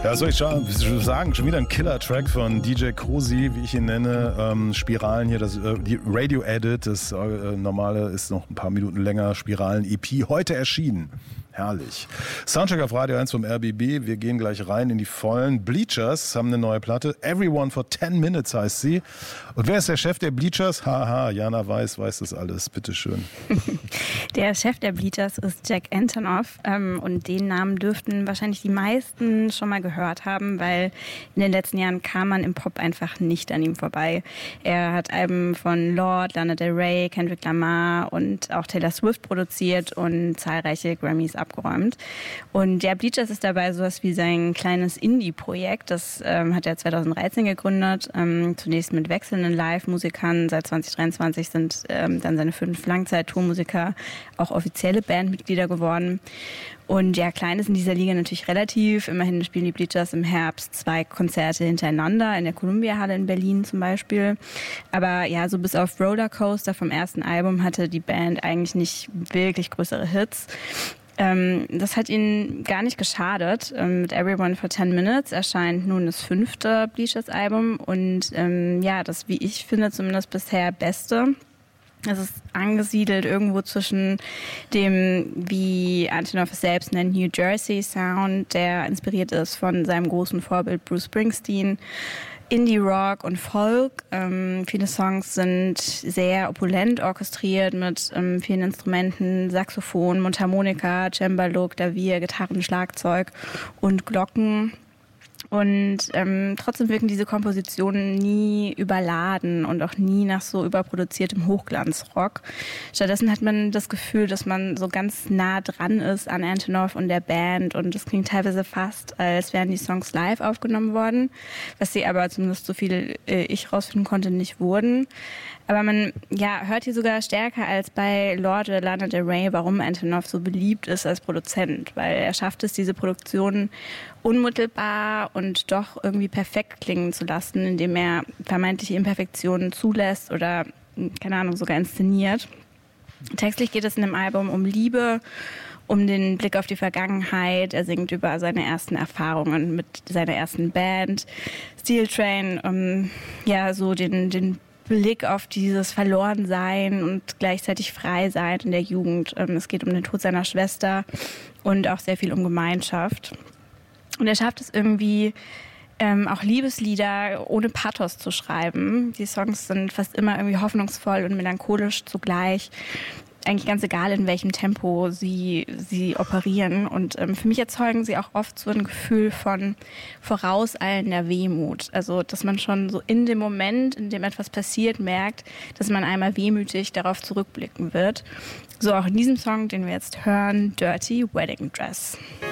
Ja, soll ich sagen, schon wieder ein Killer-Track von DJ Cozy, wie ich ihn nenne. Spiralen hier, die Radio-Edit, das normale ist noch ein paar Minuten länger. Spiralen-EP, heute erschienen. Herrlich. Soundcheck auf Radio 1 vom RBB. Wir gehen gleich rein in die Vollen. Bleachers haben eine neue Platte. Everyone for 10 Minutes heißt sie. Und wer ist der Chef der Bleachers? Haha, Jana weiß das alles. Bitteschön. Der Chef der Bleachers ist Jack Antonoff. Und den Namen dürften wahrscheinlich die meisten schon mal gehört haben, weil in den letzten Jahren kam man im Pop einfach nicht an ihm vorbei. Er hat Alben von Lorde, Lana Del Rey, Kendrick Lamar und auch Taylor Swift produziert und zahlreiche Grammys abgeräumt. Und der Bleachers ist dabei sowas wie sein kleines Indie-Projekt. Das hat er 2013 gegründet, zunächst mit wechselnden Live-Musikern. Seit 2023 sind dann seine 5 Langzeit-Tourmusiker auch offizielle Bandmitglieder geworden. Und ja, klein ist in dieser Liga natürlich relativ. Immerhin spielen die Bleachers im Herbst 2 Konzerte hintereinander, in der Columbia-Halle in Berlin zum Beispiel. Aber ja, so bis auf Rollercoaster vom ersten Album hatte die Band eigentlich nicht wirklich größere Hits. Das hat ihnen gar nicht geschadet. Mit Everyone for 10 Minutes erscheint nun das 5. Bleachers-Album und ja, das, wie ich finde, zumindest bisher beste. Es ist angesiedelt irgendwo zwischen dem, wie Antonoff es selbst nennt, New Jersey Sound, der inspiriert ist von seinem großen Vorbild Bruce Springsteen, Indie-Rock und Folk. Viele Songs sind sehr opulent orchestriert mit vielen Instrumenten, Saxophon, Mundharmonika, Cembalo, Klavier, Gitarren, Schlagzeug und Glocken. Und trotzdem wirken diese Kompositionen nie überladen und auch nie nach so überproduziertem Hochglanzrock. Stattdessen hat man das Gefühl, dass man so ganz nah dran ist an Antonoff und der Band und es klingt teilweise fast, als wären die Songs live aufgenommen worden, was sie aber zumindest so viel ich rausfinden konnte, nicht wurden. Aber man hört hier sogar stärker als bei Lorde oder Lana Del Rey, warum Antonoff so beliebt ist als Produzent, weil er schafft es, diese Produktionen unmittelbar und doch irgendwie perfekt klingen zu lassen, indem er vermeintliche Imperfektionen zulässt oder, keine Ahnung, sogar inszeniert. Textlich geht es in dem Album um Liebe, um den Blick auf die Vergangenheit. Er singt über seine ersten Erfahrungen mit seiner ersten Band, Steel Train, so den Blick auf dieses Verlorensein und gleichzeitig Freisein in der Jugend. Es geht um den Tod seiner Schwester und auch sehr viel um Gemeinschaft. Und er schafft es irgendwie, auch Liebeslieder ohne Pathos zu schreiben. Die Songs sind fast immer irgendwie hoffnungsvoll und melancholisch zugleich. Eigentlich ganz egal, in welchem Tempo sie operieren. Und für mich erzeugen sie auch oft so ein Gefühl von vorauseilender Wehmut. Also, dass man schon so in dem Moment, in dem etwas passiert, merkt, dass man einmal wehmütig darauf zurückblicken wird. So auch in diesem Song, den wir jetzt hören, Dirty Wedding Dress.